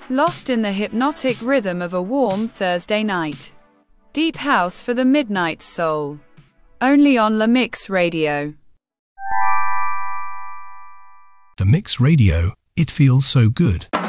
Lost in the hypnotic rhythm of a warm Thursday night. Deep house for the midnight soul. Only on La Mix Radio. The Mix Radio, it feels so good.